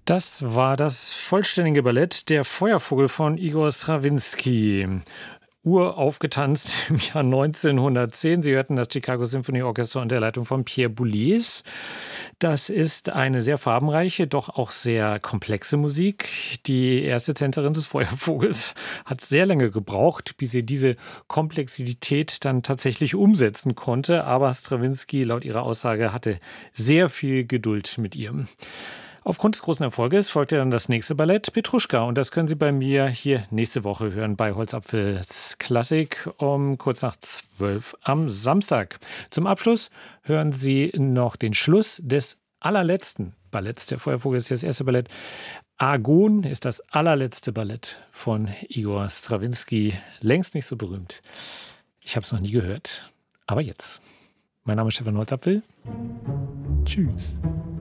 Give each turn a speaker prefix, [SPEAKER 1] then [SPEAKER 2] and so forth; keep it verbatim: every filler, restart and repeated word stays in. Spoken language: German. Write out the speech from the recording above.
[SPEAKER 1] Das war das vollständige Ballett Der Feuervogel von Igor Strawinski. Uraufgetanzt im Jahr neunzehnhundertzehn. Sie hörten das Chicago Symphony Orchestra unter der Leitung von Pierre Boulez. Das ist eine sehr farbenreiche, doch auch sehr komplexe Musik. Die erste Tänzerin des Feuervogels hat sehr lange gebraucht, bis sie diese Komplexität dann tatsächlich umsetzen konnte. Aber Strawinski, laut ihrer Aussage, hatte sehr viel Geduld mit ihr. Aufgrund des großen Erfolges folgte dann das nächste Ballett, Petruschka. Und das können Sie bei mir hier nächste Woche hören bei Holzapfels Klassik um kurz nach zwölf am Samstag. Zum Abschluss hören Sie noch den Schluss des allerletzten Balletts. Der Feuervogel ist das erste Ballett. Agon ist das allerletzte Ballett von Igor Strawinski. Längst nicht so berühmt. Ich habe es noch nie gehört. Aber jetzt. Mein Name ist Stefan Holzapfel. Tschüss.